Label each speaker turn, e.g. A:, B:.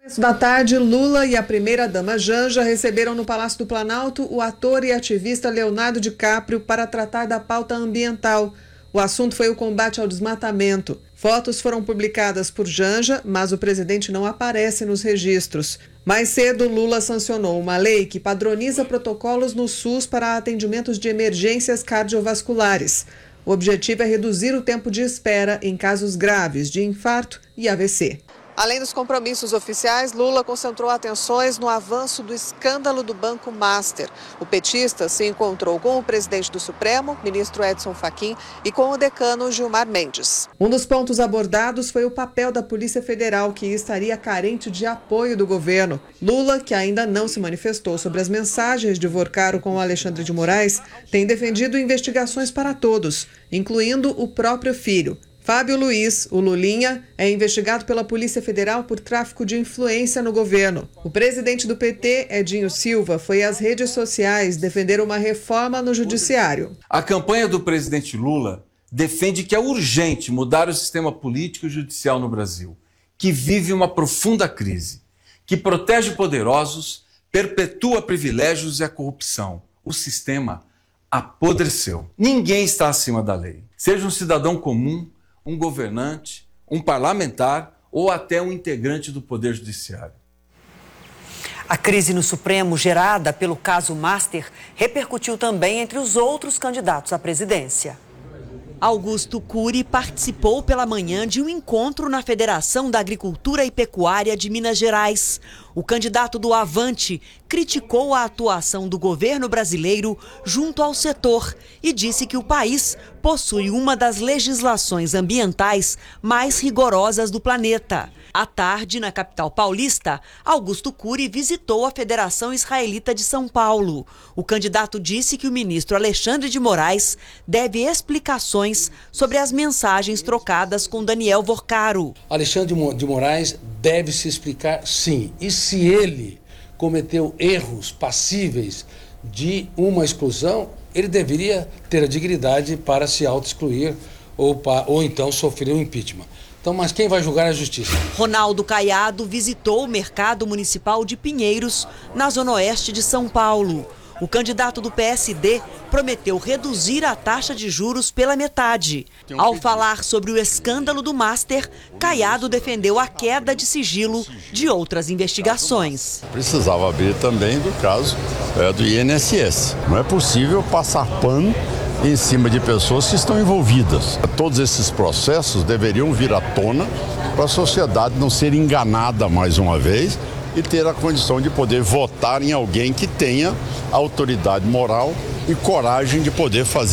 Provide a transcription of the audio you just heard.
A: Da tarde, Lula e a primeira-dama Janja receberam no Palácio do Planalto o ator e ativista Leonardo DiCaprio para tratar da pauta ambiental. O assunto foi o combate ao desmatamento. Fotos foram publicadas por Janja, mas o presidente não aparece nos registros. Mais cedo, Lula sancionou uma lei que padroniza protocolos no SUS para atendimentos de emergências cardiovasculares. O objetivo é reduzir o tempo de espera em casos graves de infarto e AVC. Além dos compromissos oficiais, Lula concentrou atenções no avanço do escândalo do Banco Master. O petista se encontrou com o presidente do Supremo, ministro Edson Fachin, e com o decano Gilmar Mendes. Um dos pontos abordados foi o papel da Polícia Federal, que estaria carente de apoio do governo. Lula, que ainda não se manifestou sobre as mensagens de Vorcaro com o Alexandre de Moraes, tem defendido investigações para todos, incluindo o próprio filho. Fábio Luiz, o Lulinha, é investigado pela Polícia Federal por tráfico de influência no governo. O presidente do PT, Edinho Silva, foi às redes sociais defender uma reforma no judiciário.
B: A campanha do presidente Lula defende que é urgente mudar o sistema político e judicial no Brasil, que vive uma profunda crise, que protege poderosos, perpetua privilégios e a corrupção. O sistema apodreceu. Ninguém está acima da lei. Seja um cidadão comum, um governante, um parlamentar ou até um integrante do Poder Judiciário.
C: A crise no Supremo, gerada pelo caso Master, repercutiu também entre os outros candidatos à presidência. Augusto Cury participou pela manhã de um encontro na Federação da Agricultura e Pecuária de Minas Gerais. O candidato do Avante criticou a atuação do governo brasileiro junto ao setor e disse que o país possui uma das legislações ambientais mais rigorosas do planeta. À tarde, na capital paulista, Augusto Cury visitou a Federação Israelita de São Paulo. O candidato disse que o ministro Alexandre de Moraes deve explicações sobre as mensagens trocadas com Daniel Vorcaro.
D: Alexandre de Moraes deve se explicar, sim. E se ele cometeu erros passíveis de uma exclusão, ele deveria ter a dignidade para se auto-excluir ou então sofrer um impeachment. Então, mas quem vai julgar é a justiça.
C: Ronaldo Caiado visitou o mercado municipal de Pinheiros, na zona oeste de São Paulo. O candidato do PSD prometeu reduzir a taxa de juros pela metade. Ao falar sobre o escândalo do Master, Caiado defendeu a queda de sigilo de outras investigações.
E: Precisava abrir também do caso do INSS. Não é possível passar pano em cima de pessoas que estão envolvidas. Todos esses processos deveriam vir à tona para a sociedade não ser enganada mais uma vez e ter a condição de poder votar em alguém que tenha autoridade moral e coragem de poder fazer